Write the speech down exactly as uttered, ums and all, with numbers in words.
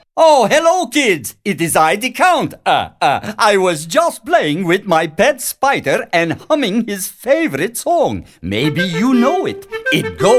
Oh, hello, kids. It is I, the Count. Uh, uh, I was just playing with my pet spider and humming his favorite song. Maybe you know it. It goes...